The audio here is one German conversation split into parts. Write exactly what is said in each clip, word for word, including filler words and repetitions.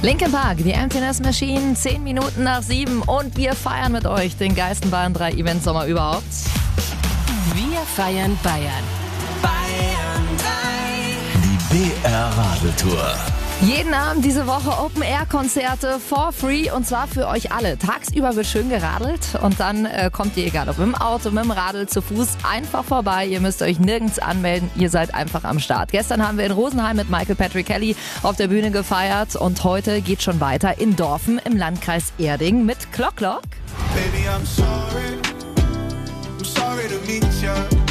Linkin Park, die Emptiness Machine, zehn Minuten nach sieben und wir feiern mit euch den geilsten Bayern drei Event Sommer überhaupt. Wir feiern Bayern. Bayern drei. Die B R Radeltour. Jeden Abend diese Woche Open-Air-Konzerte for free und zwar für euch alle. Tagsüber wird schön geradelt und dann äh, kommt ihr, egal ob mit dem Auto, mit dem Radl, zu Fuß, einfach vorbei. Ihr müsst euch nirgends anmelden, ihr seid einfach am Start. Gestern haben wir in Rosenheim mit Michael Patrick Kelly auf der Bühne gefeiert und heute geht schon weiter in Dorfen im Landkreis Erding mit Clock Clock. Baby, I'm sorry. I'm sorry to meet you.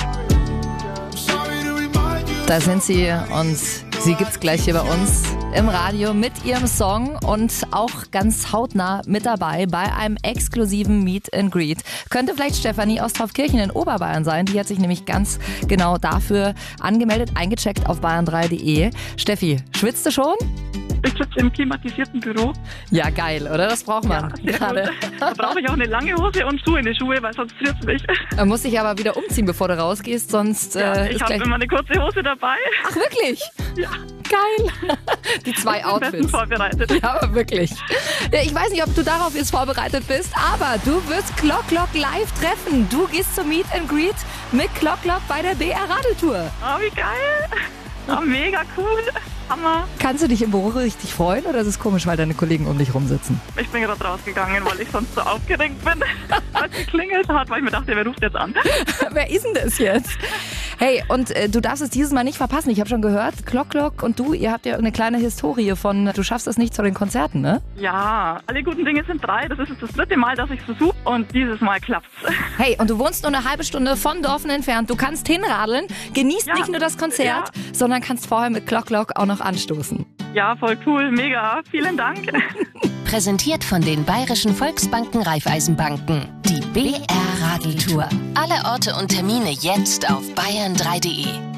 I'm sorry to remind you. Da sind sie und sie gibt's gleich hier bei uns im Radio mit ihrem Song und auch ganz hautnah mit dabei bei einem exklusiven Meet and Greet. Könnte vielleicht Stefanie aus Taufkirchen in Oberbayern sein. Die hat sich nämlich ganz genau dafür angemeldet, eingecheckt auf bayern drei punkt de. Steffi, schwitzt du schon? Ich sitze im klimatisierten Büro. Ja, geil, oder? Das braucht man Ja, sehr gerade. gut. Da brauche ich auch eine lange Hose und Schuhe in die Schuhe, weil sonst friert es mich. Man muss dich aber wieder umziehen, bevor du rausgehst, sonst Ja, äh, ich ist habe gleich... immer eine kurze Hose dabei. Ach, wirklich? Ja, Geil. Die zwei ich bin bestens Outfits. vorbereitet. Ja, aber wirklich. Ja, ich weiß nicht, ob du darauf jetzt vorbereitet bist, aber du wirst Clock Clock live treffen. Du gehst zum Meet and Greet mit Clock Clock bei der B R Radeltour. Oh, wie geil. Oh, mega cool. Hammer. Kannst du dich im Büro richtig freuen oder ist es komisch, weil deine Kollegen um dich rumsitzen? Ich bin gerade rausgegangen, weil ich sonst so aufgeregt bin, als es geklingelt hat, weil ich mir dachte, wer ruft jetzt an? Wer ist denn das jetzt? Hey, und äh, du darfst es dieses Mal nicht verpassen. Ich habe schon gehört, Clock Clock und du, ihr habt ja eine kleine Historie von, du schaffst es nicht zu den Konzerten, ne? Ja, alle guten Dinge sind drei. Das ist jetzt das dritte Mal, dass ich es versuche und dieses Mal klappt's. Hey, und du wohnst nur eine halbe Stunde von Dorfen entfernt. Du kannst hinradeln, genießt Ja, nicht nur das Konzert, ja. sondern kannst vorher mit Clock Clock auch noch anstoßen. Ja, voll cool, mega. Vielen Dank. Präsentiert von den Bayerischen Volksbanken Raiffeisenbanken. Die B R Radeltour. Alle Orte und Termine jetzt auf bayern drei punkt de.